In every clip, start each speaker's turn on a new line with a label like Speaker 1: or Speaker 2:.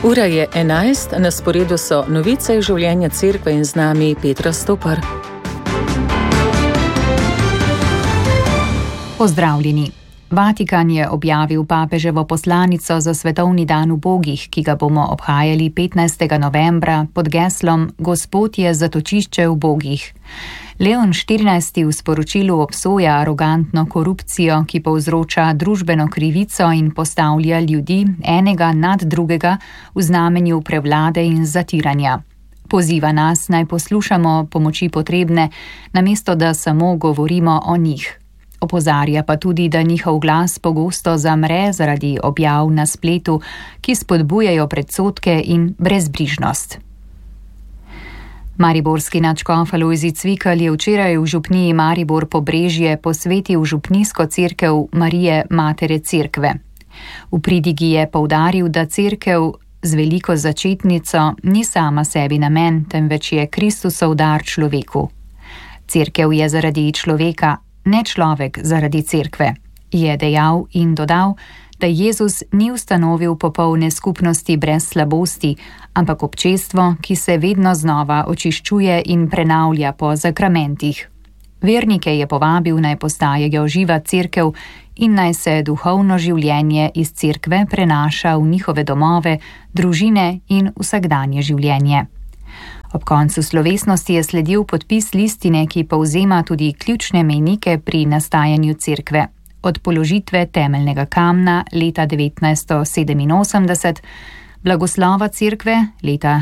Speaker 1: Ura je 11, na sporedu so novice iz življenja cerkve in z nami Petra Stopar.
Speaker 2: Pozdravljeni. Vatikan je objavil papeževo poslanico za svetovni dan ubogih, ki ga bomo obhajali 15. novembra pod geslom Gospod je zatočišče ubogih. Leon XIV. V sporočilu obsoja arogantno korupcijo, ki povzroča družbeno krivico in postavlja ljudi enega nad drugega v znamenju prevlade in zatiranja. Poziva nas, naj poslušamo pomoči potrebne, namesto da samo govorimo o njih. Opozarja pa tudi, da njihov glas pogosto zamre zaradi objav na spletu, ki spodbujajo predsodke in brezbrižnost. Mariborski nadškof Alojzij Cvikl je včeraj v župniji Maribor Pobrežje posvetil župnijsko cerkev Marije Matere Cerkve. V pridigi je poudaril, da cerkev z veliko začetnico ni sama sebi namen, temveč je Kristusov dar človeku. Cerkev je zaradi človeka, ne človek zaradi cerkve, je dejal in dodal, da Jezus ni ustanovil popolne skupnosti brez slabosti, ampak občestvo, ki se vedno znova očiščuje in prenavlja po zakramentih. Vernike je povabil, naj postajajo živa cerkev in naj se duhovno življenje iz cerkve prenaša v njihove domove, družine in vsakdanje življenje. Ob koncu slovesnosti je sledil podpis listine, ki povzema tudi ključne mejnike pri nastajanju cerkve. Od položitve temeljnega kamna leta 1987, blagoslova cerkve leta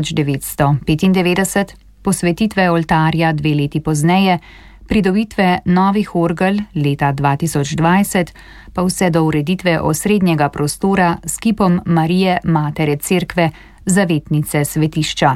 Speaker 2: 1995, posvetitve oltarja 2 leti pozneje, pridobitve novih orgel leta 2020, pa vse do ureditve osrednjega prostora s kipom Marije Matere Cerkve, zavetnice svetišča.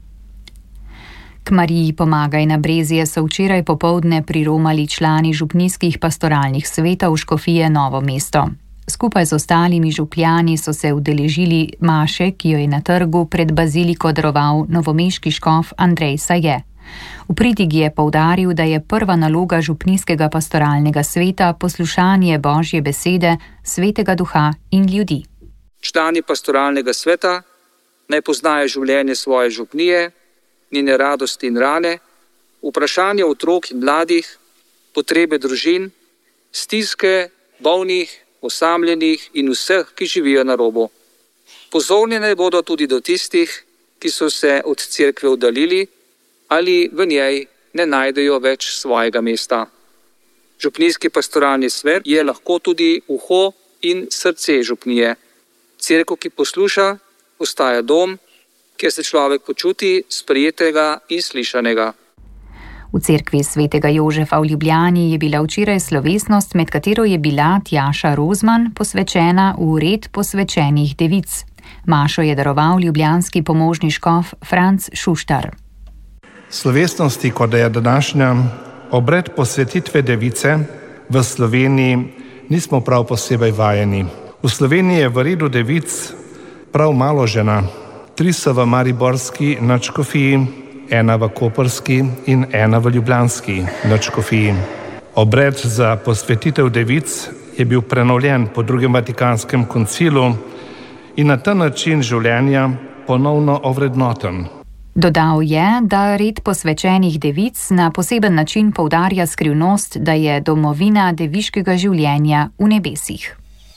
Speaker 2: K Mariji Pomagaj na Brezje so včeraj popoldne priromali člani župnijskih pastoralnih svetov škofije Novo mesto. Skupaj z ostalimi župljani so se udeležili maše, ki jo je na trgu pred baziliko daroval novomeški škof Andrej Saje. V pridigi je poudaril, da je prva naloga župnijskega pastoralnega sveta poslušanje Božje besede, Svetega Duha in ljudi.
Speaker 3: Člani pastoralnega sveta naj poznajo življenje svoje župnije, njene radosti in rane, vprašanja otrok in mladih, potrebe družin, stiske bolnih, osamljenih in vseh, ki živijo na robu. Pozorni naj bodo tudi do tistih, ki so se od cerkve oddaljili ali v njej ne najdejo več svojega mesta. Župnijski pastoralni svet je lahko tudi uho in srce župnije. Cerkev, ki posluša, postaja dom, kjer se človek počuti sprejetega in slišanega.
Speaker 2: V cerkvi svetega Jožefa v Ljubljani je bila včeraj slovesnost, med katero je bila Tjaša Rozman posvečena v red posvečenih devic. Mašo je daroval ljubljanski pomožni škof Franc Šuštar.
Speaker 4: Slovesnosti, kot je današnja obred posvetitve device, v Sloveniji nismo prav posebej vajeni. V Sloveniji je v redu devic prav malo žena. 3 so v mariborski nadškofiji, 1 v koprski in 1 v ljubljanski nadškofiji. Obred za posvetitev devic je bil prenovljen po drugem Vatikanskem koncilu in na ta način življenja ponovno ovrednoten.
Speaker 2: Dodal je, da red posvečenih devic na poseben način poudarja skrivnost, da je domovina deviškega življenja v nebesih.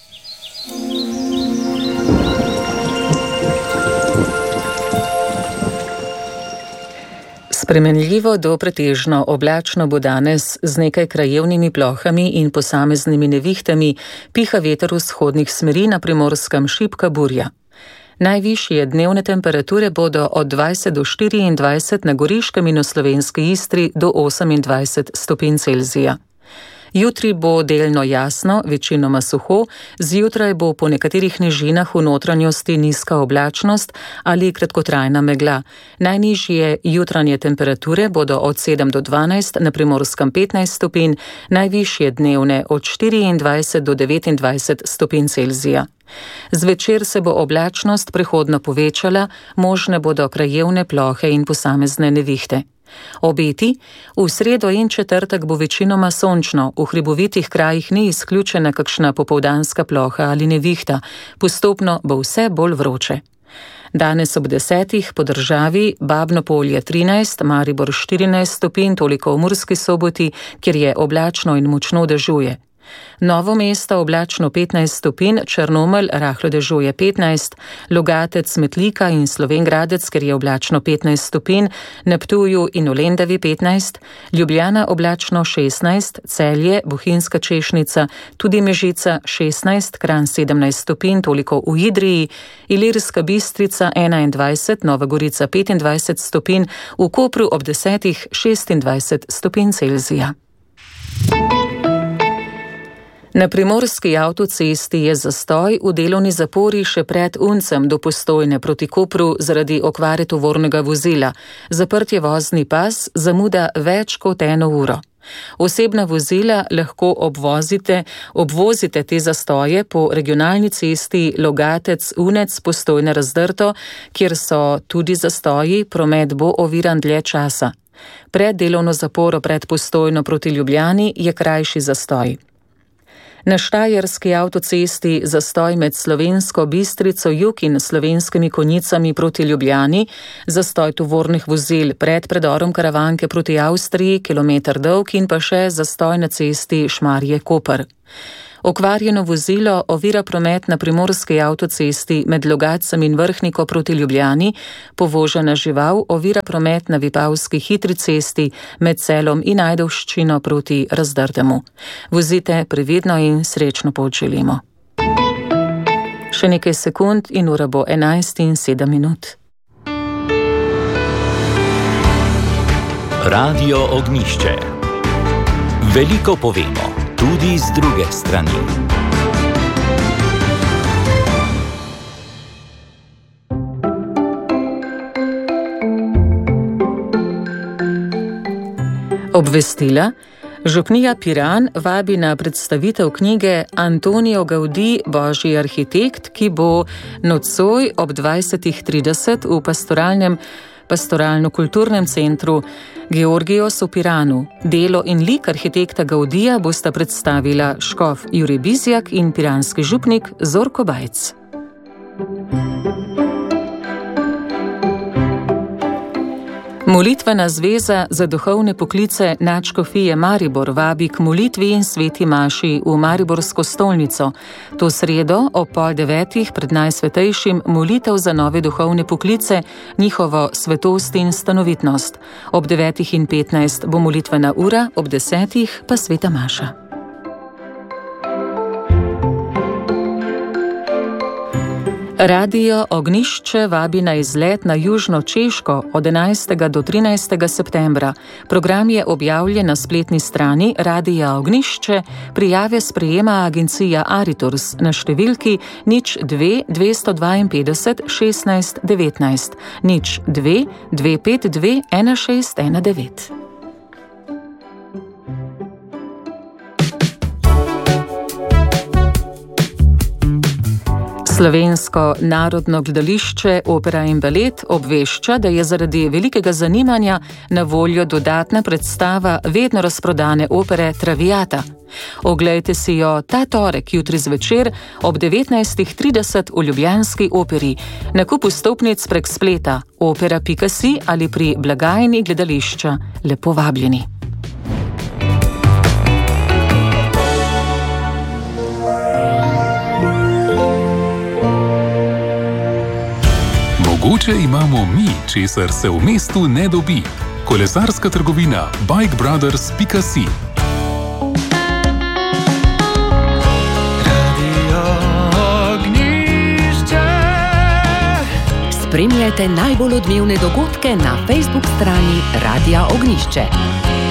Speaker 1: Spremenljivo do pretežno oblačno bo danes z nekaj krajevnimi plohami in posameznimi nevihtami, piha veter vzhodnih smeri, na Primorskem šibka burja. Najvišje dnevne temperature bodo od 20 do 24, na Goriškem in v slovenski Istri do 28 stopinj Celzija. Jutri bo delno jasno, večinoma suho, zjutraj bo po nekaterih nižinah v notranjosti nizka oblačnost ali kratkotrajna megla. Najnižje jutranje temperature bodo od 7 do 12, na Primorskem 15 stopinj, najvišje dnevne od 24 do 29 stopinj Celzija. Zvečer se bo oblačnost prehodno povečala, možne bodo krajevne plohe in posamezne nevihte. Obeti: v sredo in četrtek bo večinoma sončno, v hribovitih krajih ni izključena kakšna popoldanska ploha ali nevihta, postopno bo vse bolj vroče. Danes ob 10. po državi Babno Polje 13, Maribor 14 stopinj, toliko v Murski Soboti, kjer je oblačno in močno dežuje. Novo Mesto oblačno 15 stopinj, Črnomelj rahlo dežuje 15, Logatec, Metlika in Slovenj Gradec, ker je oblačno 15 stopinj, na Ptuju in v Lendavi 15, Ljubljana oblačno 16, Celje, Bohinjska Češnica, tudi Mežica 16, Kranj 17 stopinj, toliko v Idriji, Ilirska Bistrica 21, Nova Gorica 25 stopinj, v Kopru ob 10 26 stopinj Celzija. Na primorski avtocesti je zastoj v delovni zapori še pred Uncem do Postojne proti Kopru zaradi okvare tovornega vozila. Zaprt je vozni pas, zamuda več kot 1 uro. Osebna vozila lahko obvozite te zastoje po regionalni cesti Logatec-Unec Postojne Razdrto, kjer so tudi zastoji, promet bo oviran dlje časa. Pred delovno zaporo pred Postojno proti Ljubljani je krajši zastoj. Na štajerski avtocesti zastoj med Slovensko Bistrico jug in Slovenskimi Konjicami proti Ljubljani, zastoj tovornih vozil pred predorom Karavanke proti Avstriji, kilometer dolg in pa še zastoj na cesti Šmarje-Koper. Okvarjeno vozilo ovira promet na primorski avtocesti med Logatcem in Vrhniko proti Ljubljani, povožena žival ovira promet na Vipavski hitri cesti med Celom in Ajdovščino proti Razdrtemu. Vozite previdno in srečno pot želimo. Še nekaj sekund in ura bo 11:07.
Speaker 5: Radio Ognjišče. Veliko povemo. Tudi z druge strani.
Speaker 1: Obvestila. Župnija Piran vabi na predstavitev knjige Antonijo Gaudí, Božji arhitekt, ki bo nocoj ob 20:30 v Pastoralno-kulturnem centru Georgios v Piranu. Delo in lik arhitekta Gaudija bosta predstavila škof Jurij Bizjak in piranski župnik Zorko Bajc. Molitvena zveza za duhovne poklice Nadškofije Maribor vabi k molitvi in sveti maši v Mariborsko stolnico. To sredo ob 8:30 pred Najsvetejšim molitev za nove duhovne poklice, njihovo svetost in stanovitnost. Ob 9:15 bo molitvena ura, ob 10 pa sveta maša. Radio Ognjišče vabi na izlet na Južno Češko od 11. do 13. septembra. Program je objavljen na spletni strani Radia Ognjišče, prijave sprejema agencija Ariturs na številki 02 252 16 19, 02 252 1619. Slovensko narodno gledališče Opera in balet obvešča, da je zaradi velikega zanimanja na voljo dodatna predstava vedno razprodane opere Traviata. Oglejte si jo ta torek jutri zvečer ob 19:30 v ljubljanski operi. Nakup vstopnic prek spleta opera.si ali pri blagajni gledališča. Lepo vabljeni.
Speaker 6: Mogoče imamo mi, česar se v mestu ne dobi. Kolesarska trgovina bikebrothers.si.
Speaker 7: Spremljajte najbolj odmevne dogodke na Facebook strani Radia Ognjišče.